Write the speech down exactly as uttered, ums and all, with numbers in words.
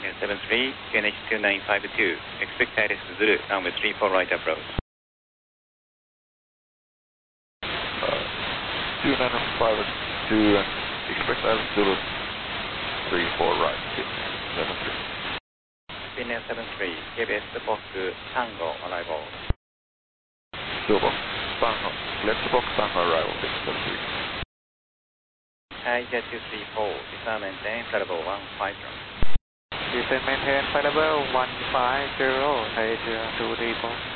seven three, Q N H two nine five two, expect Iris Zulu, runway three four right approach. Uh, two nine five two, expect Iris Zulu, three four right, seven three. Finland seven three, K B S Box Tango arrival. Silver, Tango, left box Tango arrival, six seven three. I J two three four, descend maintain, flight level one five zero. Descend maintain, flight level one five zero, I J two three four.